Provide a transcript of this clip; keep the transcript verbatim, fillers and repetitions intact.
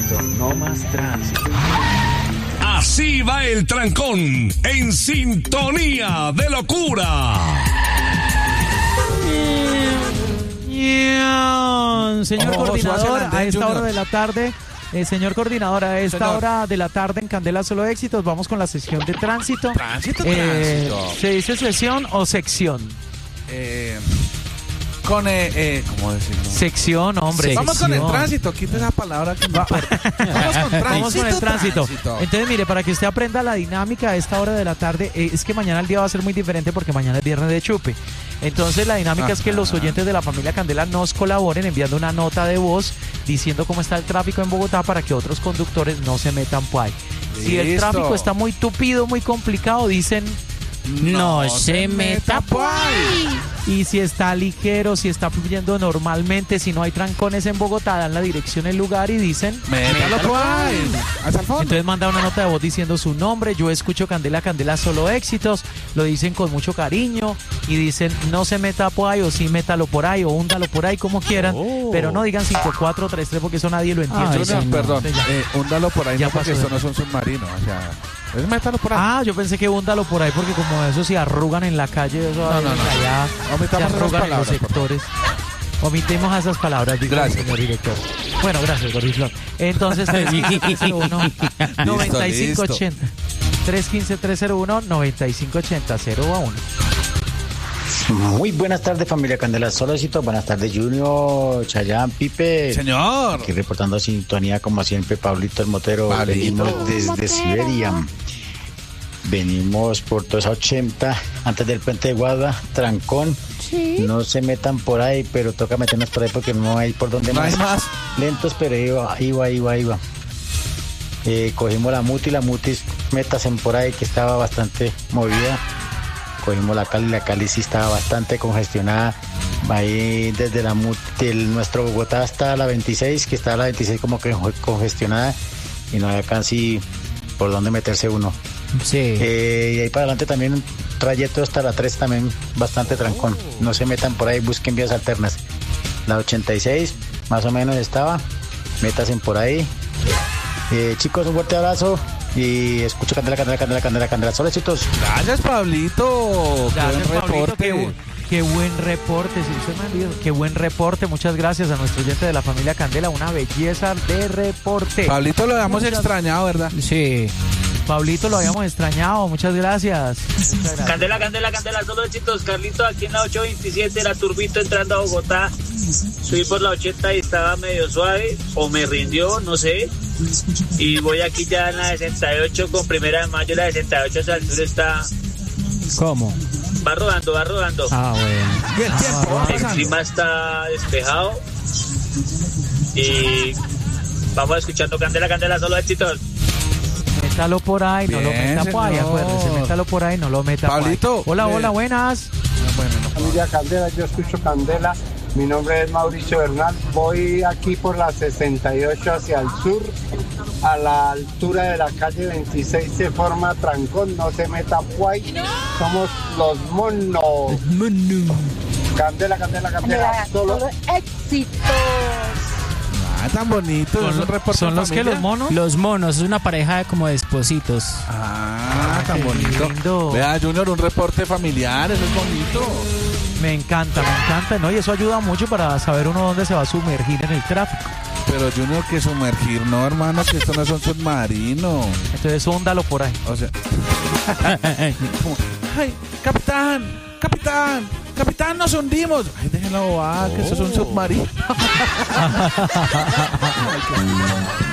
tránsito, no más tránsito. Así va el trancón, en sintonía de locura. Señor Oh, coordinador, Andén, a esta Junior. hora de la tarde, eh, señor coordinador, a esta Señor. hora de la tarde en Candela Solo Éxitos, vamos con la sesión de tránsito. Tránsito, Eh, tránsito. ¿Se dice sesión o sección? Eh, con, eh, eh, ¿cómo decirlo? Sección, hombre. Vamos con el sección. tránsito, quita esa palabra que me importa. Vamos con tránsito. Vamos con el tránsito. tránsito. Entonces, mire, para que usted aprenda la dinámica a esta hora de la tarde, eh, es que mañana el día va a ser muy diferente porque mañana es viernes de chupe. Entonces, la dinámica es que los oyentes de la familia Candela nos colaboren enviando una nota de voz diciendo cómo está el tráfico en Bogotá para que otros conductores no se metan por ahí. Si el Listo. tráfico está muy tupido, muy complicado, dicen no, se meta por ahí. Y si está ligero, si está fluyendo normalmente, si no hay trancones en Bogotá, dan la dirección, el lugar y dicen Métalo por ahí. Hasta el fondo. entonces manda una nota de voz diciendo su nombre. Yo escucho Candela, Candela Solo Éxitos. Lo dicen con mucho cariño y dicen no se meta por ahí o sí métalo por ahí o húndalo por ahí como quieran. Oh. Pero no digan cinco cuatro tres tres porque eso nadie lo entiende. Junior, Señor. perdón, Entonces ya. eh, húndalo por ahí, Ya no, porque pasó. esto no es un submarino. O sea, es métalo por ahí. Ah, yo pensé que húndalo por ahí porque como eso se arrugan en la calle, eso No, no, no. allá Omitamos se esas arrugan en los palabras, por favor. sectores. Omitemos esas palabras, diga el Gracias. señor director. Bueno, gracias, Gorizlón. Entonces, tres uno cinco, tres cero uno, nueve cinco ocho cero. tres uno cinco, tres cero uno, nueve cinco ocho cero, cero a uno. Muy buenas tardes, familia Candela Solo Éxitos. Buenas tardes, Junior, Chayán, Pipe. Señor. Aquí reportando sintonía, como siempre, Pablito el Motero. Pablito. Venimos desde Siberia. Venimos por toda esa ochenta, antes del puente de Guada, trancón. No se metan por ahí, pero toca meternos por ahí porque no hay por donde No hay más. más. Lentos, pero iba, iba, iba, iba. Eh, cogimos la Muti, la Mutis, métasen por ahí que estaba bastante movida. Cogimos la Cali, la Cali sí estaba bastante congestionada. Ahí desde la Muti, el, nuestro Bogotá hasta la veintiséis, que está la veintiséis como que congestionada y no había casi por dónde meterse uno. Sí. Eh, y ahí para adelante también un trayecto hasta la tres también bastante trancón. No se metan por ahí, busquen vías alternas. La ochenta y seis más o menos estaba, métasen por ahí. Eh, chicos, un fuerte abrazo y escucho Candela, Candela, Candela, Candela, Candela. Solo éxitos. Gracias, Pablito. Gracias, Qué buen Pablito, reporte. qué, bu- qué buen reporte, si se me olvidó, qué buen reporte, muchas gracias a nuestro oyente de la familia Candela, una belleza de reporte. Pablito lo habíamos Muchas- extrañado, ¿verdad? Sí, Pablito lo habíamos extrañado, muchas gracias. Muchas gracias. Candela, Candela, Candela, solo éxitos. Carlito, aquí en la ocho veintisiete, la Turbito entrando a Bogotá. Subí por la ochenta y estaba medio suave, o me rindió, no sé. Y voy aquí ya en la sesenta y ocho con Primera de Mayo. La sesenta y ocho hacia el sur está. ¿Cómo? Va rodando, va rodando. Ah, bueno. Y el tiempo va El pasando. clima está despejado. Y vamos escuchando Candela, Candela, solo éxitos. Métalo por ahí, no lo Bien, meta por ahí, señor. acuérdese, métalo por ahí, no lo meta por ahí. Pablito, Hola, le- hola, buenas. Bueno, no. Familia Candela, yo escucho Candela. Mi nombre es Mauricio Bernal. Voy aquí por la sesenta y ocho hacia el sur. A la altura de la calle veintiséis se forma trancón. No se meta guay. Somos los monos. Candela, Candela, Candela. Solo éxitos. Ah, tan bonito. Son, es un reporte son de los que familia. los monos. Los monos, es una pareja como de espositos. Ah, tan qué bonito. lindo. Vea, Junior, un reporte familiar, eso es bonito. Me encanta, me encanta, ¿no? Y eso ayuda mucho para saber uno dónde se va a sumergir en el tráfico. Pero Junior, que sumergir, no, hermano, que esto no es un submarino. Entonces, húndalo por ahí. O sea, como, ay, capitán, capitán, capitán, nos hundimos. Ay, déjenlo, ah, que eso es un submarino.